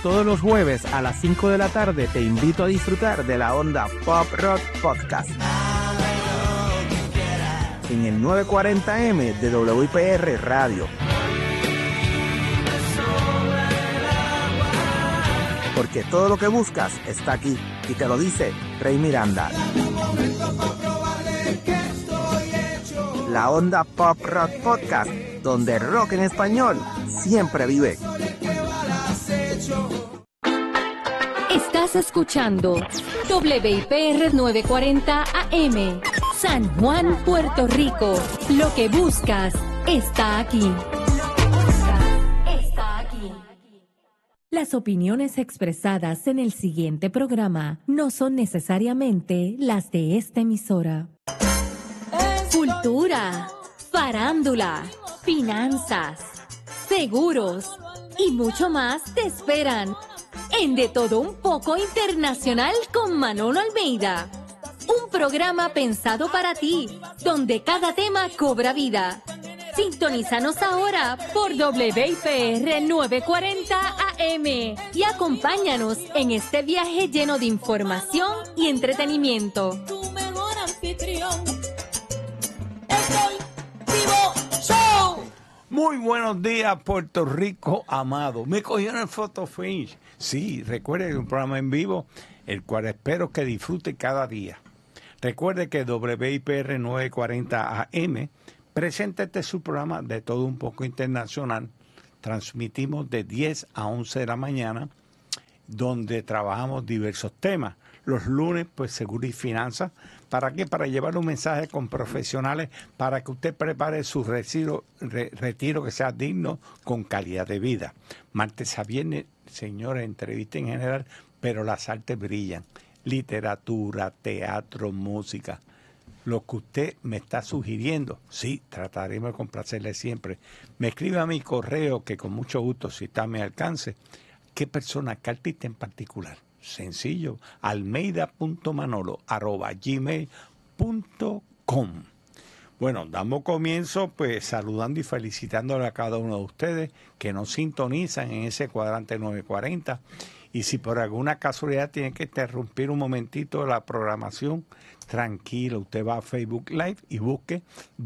Todos los jueves a las 5 de la tarde te invito a disfrutar de la Onda Pop Rock Podcast en el 940M de WIPR Radio. Porque todo lo que buscas está aquí, y te lo dice Rey Miranda. La Onda Pop Rock Podcast, donde el rock en español siempre vive. Estás escuchando WIPR 940 AM, San Juan, Puerto Rico. Lo que buscas está aquí. Las opiniones expresadas en el siguiente programa no son necesariamente las de esta emisora. Cultura, farándula, finanzas, seguros y mucho más te esperan en De Todo Un Poco Internacional con Manolo Almeida. Un programa pensado para ti, donde cada tema cobra vida. Sintonízanos ahora por WIPR 940 AM y acompáñanos en este viaje lleno de información y entretenimiento. Tu mejor anfitrión, Show. Muy buenos días, Puerto Rico amado. Me cogieron el photo finish. Sí, recuerde un programa en vivo, el cual espero que disfrute cada día. Recuerde que WIPR 940 AM presenta su programa De Todo Un Poco Internacional. Transmitimos de 10 a 11 de la mañana, donde trabajamos diversos temas. Los lunes, pues, seguro y finanzas. ¿Para qué? Para llevar un mensaje con profesionales para que usted prepare su retiro que sea digno, con calidad de vida. Martes a viernes, señores, entrevista en general, pero las artes brillan. Literatura, teatro, música. Lo que usted me está sugiriendo, sí, trataremos de complacerle siempre. Me escribe a mi correo, que con mucho gusto, si está a mi alcance, qué persona, qué artista en particular. Sencillo, almeida.manolo@gmail.com. Bueno, damos comienzo pues saludando y felicitándole a cada uno de ustedes que nos sintonizan en ese cuadrante 940. Y si por alguna casualidad tienen que interrumpir un momentito la programación, tranquilo, usted va a Facebook Live y busque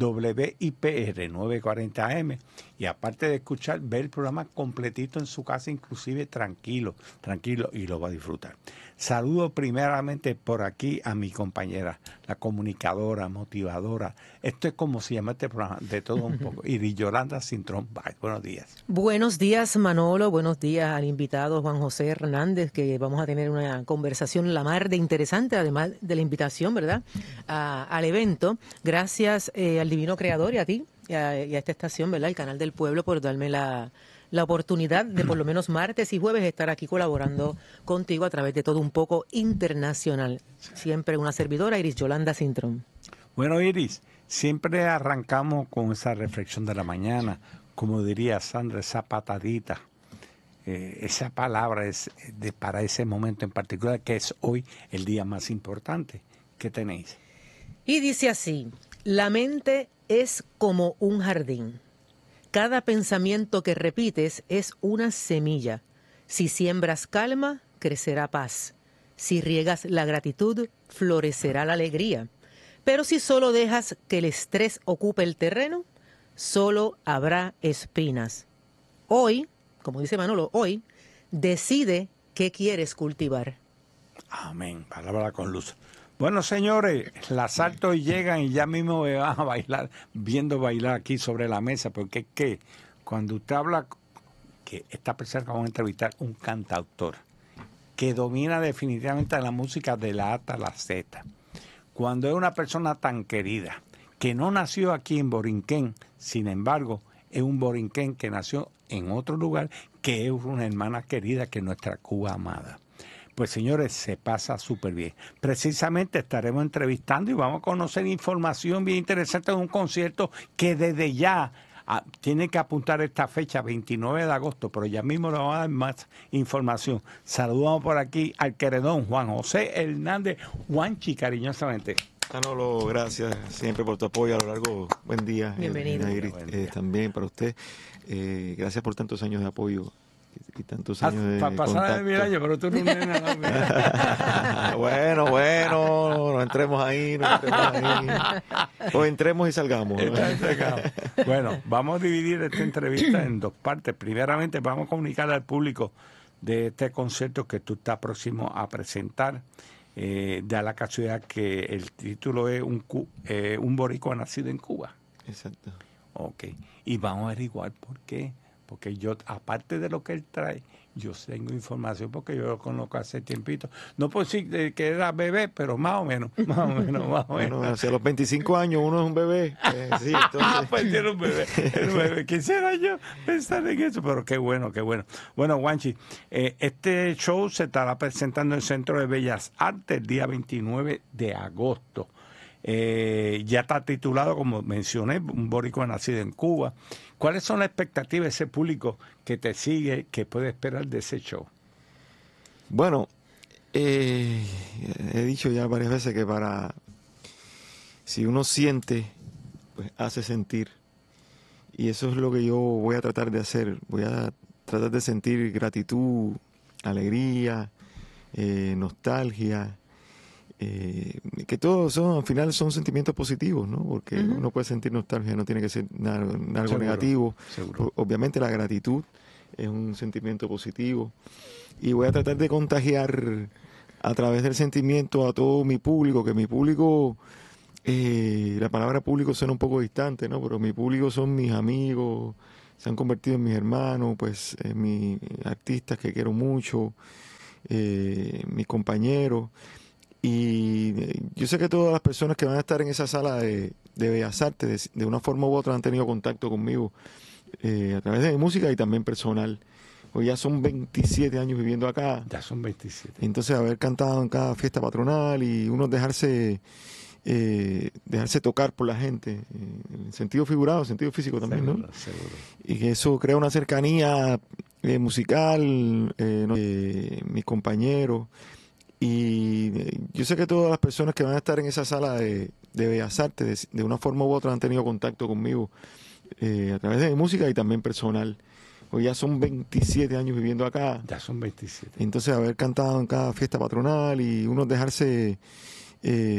WIPR 940 AM. Y aparte de escuchar, ve el programa completito en su casa, inclusive tranquilo, y lo va a disfrutar. Saludo primeramente por aquí a mi compañera, la comunicadora, motivadora. Esto es como se llama este programa, De Todo Un Poco. Iris Yolanda Cintrón. Buenos días. Buenos días, Manolo. Buenos días al invitado Juan José Hernández, que vamos a tener una conversación la mar de interesante, además de la invitación, ¿verdad?, al evento. Gracias al Divino Creador y a ti y a esta estación, ¿verdad?, el Canal del Pueblo, por darme la oportunidad de por lo menos martes y jueves estar aquí colaborando contigo a través de Todo Un Poco Internacional. Siempre una servidora, Iris Yolanda Cintrón. Bueno, Iris, siempre arrancamos con esa reflexión de la mañana, como diría Sandra, esa patadita. Esa palabra es para ese momento en particular, que es hoy el día más importante. ¿Qué tenéis? Y dice así: la mente es como un jardín. Cada pensamiento que repites es una semilla. Si siembras calma, crecerá paz. Si riegas la gratitud, florecerá la alegría. Pero si solo dejas que el estrés ocupe el terreno, solo habrá espinas. Hoy, como dice Manolo, hoy, decide qué quieres cultivar. Amén. Palabra con luz. Bueno, señores, las altos llegan y ya mismo me van a bailar, viendo bailar aquí sobre la mesa, porque es que cuando usted habla, que esta persona que vamos a entrevistar, un cantautor, que domina definitivamente la música de la A a la Z. Cuando es una persona tan querida, que no nació aquí en Borinquen, sin embargo, es un borinquen que nació en otro lugar, que es una hermana querida, que es nuestra Cuba amada. Pues, señores, se pasa súper bien. Precisamente estaremos entrevistando y vamos a conocer información bien interesante de un concierto que desde ya tiene que apuntar esta fecha, 29 de agosto, pero ya mismo le vamos a dar más información. Saludamos por aquí al queredón Juan José Hernández, Juanchi, cariñosamente. Manolo, gracias siempre por tu apoyo a lo largo. Buen día. Bienvenido. Iris, Buen día. También para usted. Gracias por tantos años de apoyo y tantos años de Para pasar de 1000 años, pero tú no eres nena, no, mira. Bueno, no entremos ahí. O entremos y salgamos. Bueno, vamos a dividir esta entrevista en dos partes. Primeramente, vamos a comunicar al público de este concierto que tú estás próximo a presentar. Da la casualidad que el título es un boricua nacido en Cuba. Exacto. Ok. Y vamos a averiguar por qué. Porque yo, aparte de lo que él trae, yo tengo información porque yo lo conozco hace tiempito. No puedo decir que era bebé, pero más o menos. Bueno, hacia los 25 años uno es un bebé. Sí, entonces... pues tiene un bebé. Quisiera yo pensar en eso, pero qué bueno. Bueno, Juanchi, este show se estará presentando en el Centro de Bellas Artes el día 29 de agosto. Ya está titulado, como mencioné, un boricua nacido en Cuba. ¿Cuáles son las expectativas de ese público que te sigue, que puede esperar de ese show? Bueno, he dicho ya varias veces que si uno siente, pues hace sentir. Y eso es lo que yo voy a tratar de hacer. Voy a tratar de sentir gratitud, alegría, nostalgia. Que todos al final son sentimientos positivos, ¿no? Porque uno puede sentir nostalgia, no tiene que ser algo negativo. Seguro. Obviamente la gratitud es un sentimiento positivo y voy a tratar de contagiar a través del sentimiento a todo mi público, que mi público, la palabra público suena un poco distante, ¿no? Pero mi público son mis amigos, se han convertido en mis hermanos, pues mis artistas que quiero mucho, mis compañeros. Y yo sé que todas las personas que van a estar en esa sala de Bellas Artes, de una forma u otra, han tenido contacto conmigo a través de mi música y también personal. Hoy ya son 27 años viviendo acá. Ya son 27. Entonces, haber cantado en cada fiesta patronal y uno dejarse tocar por la gente, en sentido figurado, en sentido físico también, seguro, ¿no? Seguro. Y que eso crea una cercanía musical, mis compañeros. Y yo sé que todas las personas que van a estar en esa sala de Bellas Artes, de una forma u otra, han tenido contacto conmigo a través de mi música y también personal. Hoy ya son 27 años viviendo acá. Ya son 27. Entonces, haber cantado en cada fiesta patronal y uno dejarse